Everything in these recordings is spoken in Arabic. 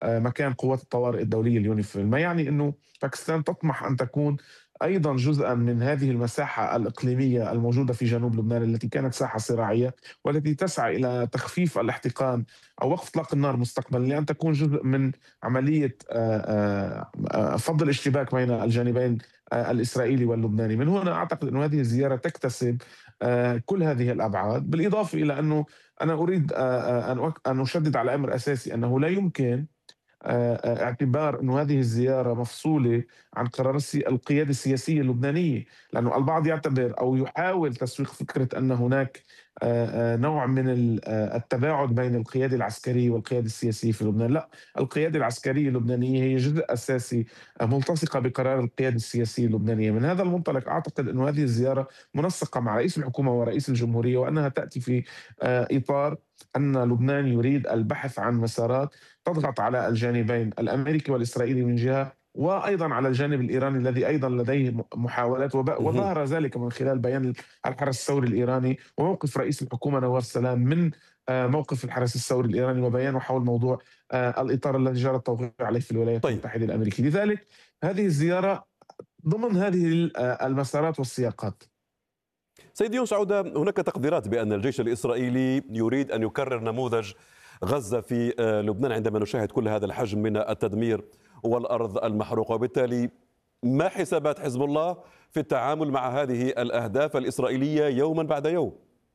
مكان قوات الطوارئ الدولية اليونيفيل، ما يعني أنه باكستان تطمح أن تكون أيضا جزءا من هذه المساحة الإقليمية الموجودة في جنوب لبنان التي كانت ساحة صراعية، والتي تسعى إلى تخفيف الاحتقان أو وقف إطلاق النار مستقبلا، لأن تكون جزء من عملية فض الاشتباك بين الجانبين الإسرائيلي واللبناني. من هنا أعتقد أن هذه الزيارة تكتسب كل هذه الأبعاد، بالإضافة إلى أنه أنا أريد أن أشدد على أمر أساسي، أنه لا يمكن اعتبار أن هذه الزيارة مفصولة عن قرار القيادة السياسية اللبنانية، لأنه البعض يعتبر أو يحاول تسويق فكرة أن هناك نوع من التباعد بين القيادة العسكرية والقيادة السياسية في لبنان. لا، القيادة العسكرية اللبنانية هي جزء أساسي ملتصقة بقرار القيادة السياسية اللبنانية. من هذا المنطلق أعتقد أن هذه الزيارة منسقة مع رئيس الحكومة ورئيس الجمهورية، وأنها تأتي في إطار أن لبنان يريد البحث عن مسارات تضغط على الجانبين الامريكي والاسرائيلي من جهه، وايضا على الجانب الايراني الذي ايضا لديه محاولات، وظهر ذلك من خلال بيان الحرس الثوري الايراني وموقف رئيس الحكومه نواف سلام من موقف الحرس الثوري الايراني وبيانه حول موضوع الاطار الذي جرى التوقيع عليه في الولايات طيب. المتحده الامريكيه. لذلك هذه الزياره ضمن هذه المسارات والسياقات. سيد يونس عودة، هناك تقديرات بأن الجيش الإسرائيلي يريد أن يكرر نموذج غزة في لبنان عندما نشاهد كل هذا الحجم من التدمير والأرض المحروقة، وبالتالي ما حسابات حزب الله في التعامل مع هذه الأهداف الإسرائيلية يوما بعد يوم؟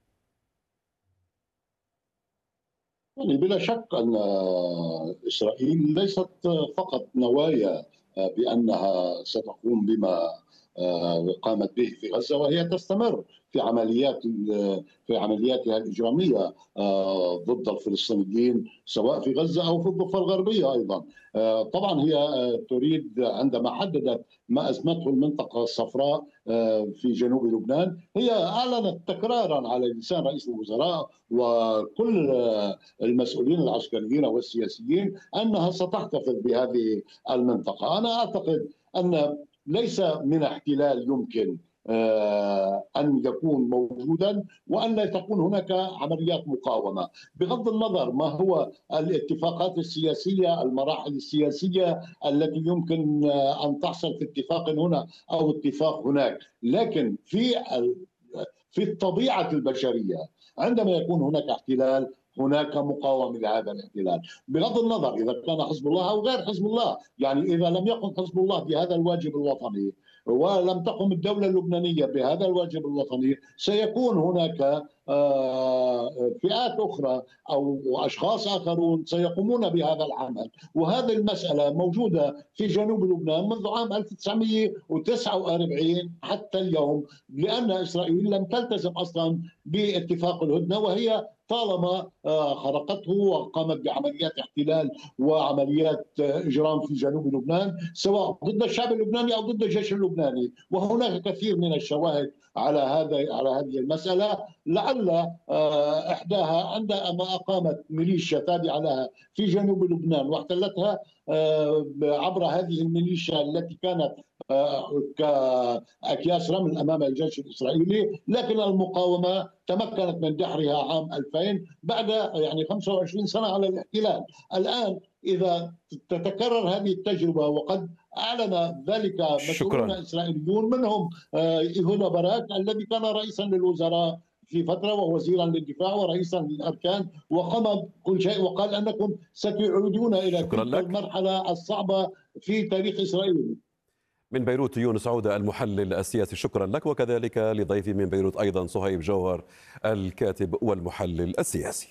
يعني بلا شك أن إسرائيل ليست فقط نوايا بأنها ستقوم بما قامت به في غزة، وهي تستمر في عملياتها الإجرامية ضد الفلسطينيين سواء في غزة أو في الضفة الغربية أيضا. طبعا هي تريد عندما حددت ما أزمته المنطقة الصفراء في جنوب لبنان، هي أعلنت تكرارا على لسان رئيس الوزراء وكل المسؤولين العسكريين والسياسيين أنها ستحتفظ بهذه المنطقة. أنا أعتقد أن ليس من احتلال يمكن أن يكون موجودا وأن لا تكون هناك عمليات مقاومة، بغض النظر ما هو الاتفاقات السياسية، المراحل السياسية التي يمكن أن تحصل في اتفاق هنا أو اتفاق هناك. لكن في الطبيعة البشرية عندما يكون هناك احتلال هناك مقاومة لهذا الاحتلال، بغض النظر إذا كان حزب الله أو غير حزب الله. يعني إذا لم يقم حزب الله بهذا الواجب الوطني ولم تقم الدولة اللبنانية بهذا الواجب الوطني، سيكون هناك فئات أخرى أو أشخاص آخرون سيقومون بهذا العمل. وهذه المسألة موجودة في جنوب لبنان منذ عام 1949 حتى اليوم، لأن إسرائيل لم تلتزم أصلا باتفاق الهدنة، وهي طالما خرقته وقامت بعمليات احتلال وعمليات إجرام في جنوب لبنان سواء ضد الشعب اللبناني أو ضد الجيش اللبناني. وهناك كثير من الشواهد على هذه المسألة. لعل إحداها عندما أقامت ميليشيا تابعة لها في جنوب لبنان واحتلتها عبر هذه الميليشيا التي كانت كأكياس رمل أمام الجيش الإسرائيلي، لكن المقاومة تمكنت من دحرها عام 2000 بعد 25 سنة على الاحتلال. الآن إذا تتكرر هذه التجربة، وقد أعلن ذلك مسؤولون إسرائيليون منهم يهودا باراك الذي كان رئيسا للوزراء في فترة ووزيرا للدفاع ورئيسا للأركان، وقام كل شيء وقال أنكم ستعودون إلى تلك المرحلة الصعبة في تاريخ إسرائيل. من بيروت يونس عودة المحلل السياسي، شكرا لك، وكذلك لضيفي من بيروت أيضا صهيب جوهر الكاتب والمحلل السياسي.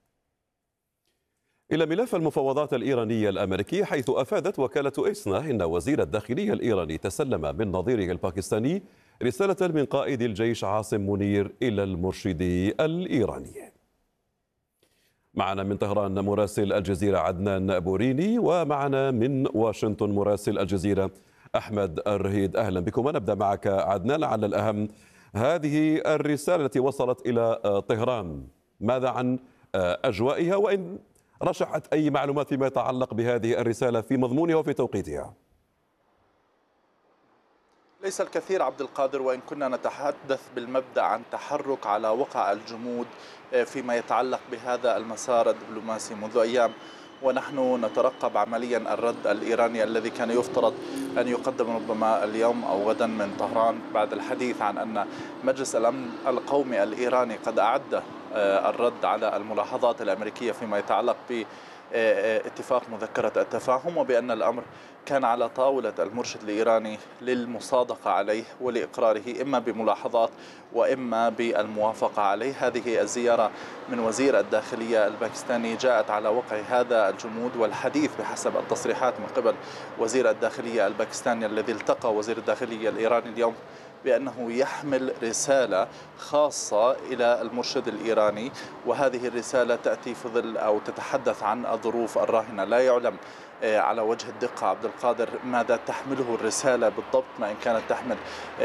إلى ملف المفاوضات الإيرانية الأمريكية، حيث أفادت وكالة إسنا أن وزير الداخلية الإيراني تسلم من نظيره الباكستاني رسالة من قائد الجيش عاصم منير إلى المرشدي الإيراني. معنا من طهران مراسل الجزيرة عدنان بوريني، ومعنا من واشنطن مراسل الجزيرة أحمد الرهيد. أهلا بكم. نبدأ معك عدنان، على الأهم هذه الرسالة التي وصلت إلى طهران، ماذا عن أجوائها، وإن رشحت أي معلومات فيما يتعلق بهذه الرسالة في مضمونها وفي توقيتها؟ ليس الكثير عبد القادر، وإن كنا نتحدث بالمبدأ عن تحرك على وقع الجمود فيما يتعلق بهذا المسار الدبلوماسي منذ أيام ونحن نترقب عمليا الرد الإيراني الذي كان يفترض أن يقدم ربما اليوم أو غدا من طهران، بعد الحديث عن أن مجلس الأمن القومي الإيراني قد أعد الرد على الملاحظات الأمريكية فيما يتعلق باتفاق مذكرة التفاهم، وبأن الأمر كان على طاولة المرشد الإيراني للمصادقة عليه ولإقراره إما بملاحظات وإما بالموافقة عليه. هذه الزيارة من وزير الداخلية الباكستاني جاءت على وقع هذا الجمود والحديث بحسب التصريحات من قبل وزير الداخلية الباكستاني الذي التقى وزير الداخلية الإيراني اليوم، بأنه يحمل رسالة خاصة إلى المرشد الإيراني، وهذه الرسالة تأتي في ظل أو تتحدث عن الظروف الراهنة. لا يعلم على وجه الدقة عبد القادر ماذا تحمله الرسالة بالضبط، ما إن كانت تحمل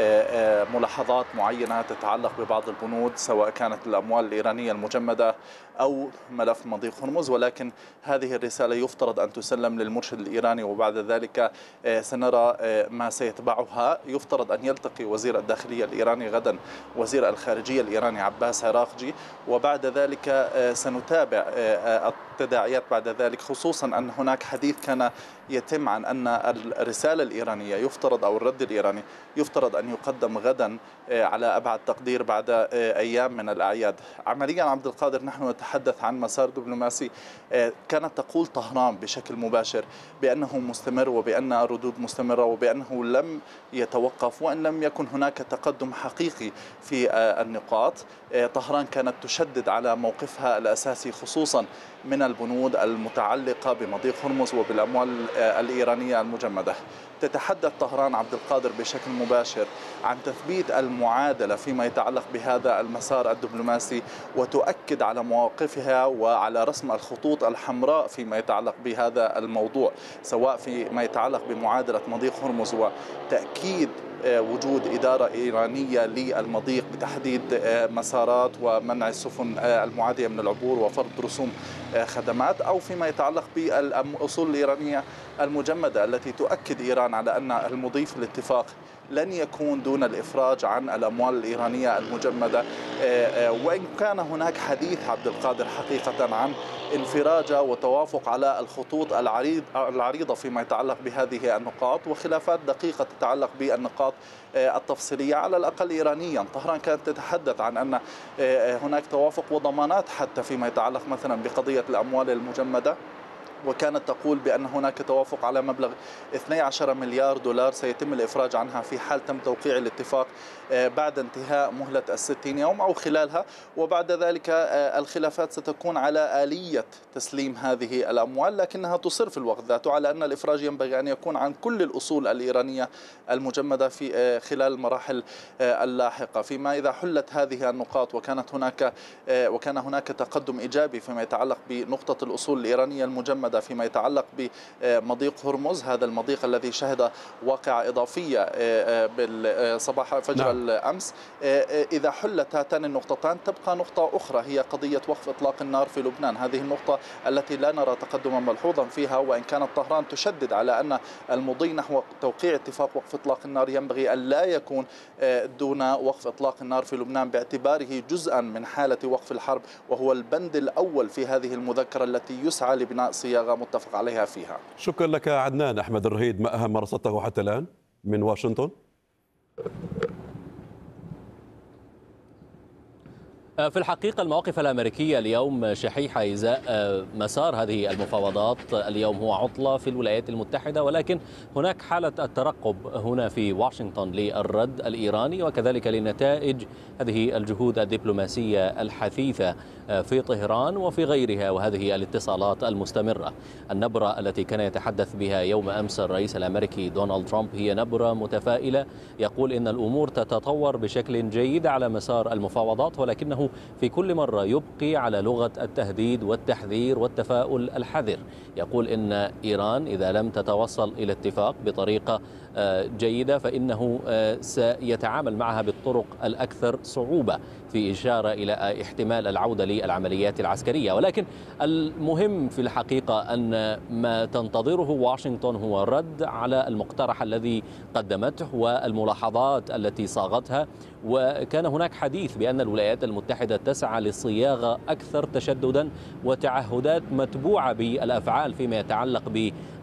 ملاحظات معينة تتعلق ببعض البنود سواء كانت الأموال الإيرانية المجمدة أو ملف مضيق هرمز، ولكن هذه الرسالة يفترض أن تسلم للمرشد الإيراني، وبعد ذلك سنرى ما سيتبعها. يفترض أن يلتقي وزير الداخلية الإيراني غدا وزير الخارجية الإيراني عباس عراقجي، وبعد ذلك سنتابع التداعيات بعد ذلك، خصوصا أن هناك حديث كان يتم عن أن الرسالة الإيرانية يفترض أو الرد الإيراني يفترض أن يقدم غدا على أبعد تقدير بعد أيام من الأعياد. عمليا عبد القادر نحن نتحدث عن مسار دبلوماسي كانت تقول طهران بشكل مباشر بأنه مستمر وبأن الردود مستمرة وبأنه لم يتوقف وأن لم يكن هناك تقدم حقيقي في النقاط. طهران كانت تشدد على موقفها الأساسي خصوصا من البنود المتعلقة بمضيق هرمز وبالأموال الإيرانية المجمدة. تتحدث طهران عبد القادر بشكل مباشر عن تثبيت المعادلة فيما يتعلق بهذا المسار الدبلوماسي، وتؤكد على مواقفها وعلى رسم الخطوط الحمراء فيما يتعلق بهذا الموضوع، سواء فيما يتعلق بمعادلة مضيق هرمز وتأكيد وجود إدارة إيرانية للمضيق بتحديد مسارات ومنع السفن المعادية من العبور وفرض رسوم خدمات، أو فيما يتعلق بالأصول الإيرانية المجمدة التي تؤكد إيران على أن المضي في الاتفاق لن يكون دون الإفراج عن الأموال الإيرانية المجمدة. وإن كان هناك حديث عبد القادر حقيقة عن انفراجة وتوافق على الخطوط العريضة فيما يتعلق بهذه النقاط، وخلافات دقيقة تتعلق بالنقاط التفصيلية على الأقل إيرانيا. طهران كانت تتحدث عن أن هناك توافق وضمانات حتى فيما يتعلق مثلا بقضية الأموال المجمدة، وكانت تقول بأن هناك توافق على مبلغ 12 مليار دولار سيتم الإفراج عنها في حال تم توقيع الاتفاق بعد انتهاء مهلة 60 يوم أو خلالها، وبعد ذلك الخلافات ستكون على آلية تسليم هذه الأموال، لكنها تصر في الوقت ذاته على أن الإفراج ينبغي أن يكون عن كل الأصول الإيرانية المجمدة في خلال المراحل اللاحقة. فيما إذا حلت هذه النقاط وكان هناك تقدم إيجابي فيما يتعلق بنقطة الأصول الإيرانية المجمدة فيما يتعلق بمضيق هرمز، هذا المضيق الذي شهد واقعة إضافية بالصباح فجر الأمس. إذا حلت هاتان النقطتان تبقى نقطة أخرى هي قضية وقف إطلاق النار في لبنان، هذه النقطة التي لا نرى تقدما ملحوظا فيها، وإن كانت طهران تشدد على أن المضي نحو توقيع اتفاق وقف إطلاق النار ينبغي أن لا يكون دون وقف إطلاق النار في لبنان باعتباره جزءا من حالة وقف الحرب، وهو البند الأول في هذه المذكرة التي يسعى لبناء صياغة متفق عليها فيها. شكرا لك عدنان. أحمد الرهيد، ما أهم ما رصدته حتى الآن من واشنطن؟ في الحقيقة المواقف الأمريكية اليوم شحيحة إزاء مسار هذه المفاوضات. اليوم هو عطلة في الولايات المتحدة، ولكن هناك حالة الترقب هنا في واشنطن للرد الإيراني وكذلك لنتائج هذه الجهود الدبلوماسية الحثيثة في طهران وفي غيرها، وهذه الاتصالات المستمرة. النبرة التي كان يتحدث بها يوم أمس الرئيس الأمريكي دونالد ترامب هي نبرة متفائلة، يقول إن الأمور تتطور بشكل جيد على مسار المفاوضات، ولكنه في كل مرة يبقي على لغة التهديد والتحذير والتفاؤل الحذر. يقول إن إيران إذا لم تتوصل إلى اتفاق بطريقة جيدة فإنه سيتعامل معها بالطرق الأكثر صعوبة. في إشارة إلى احتمال العودة للعمليات العسكرية. ولكن المهم في الحقيقة أن ما تنتظره واشنطن هو الرد على المقترح الذي قدمته والملاحظات التي صاغتها. وكان هناك حديث بأن الولايات المتحدة تسعى لصياغة أكثر تشددا وتعهدات متبوعة بالأفعال فيما يتعلق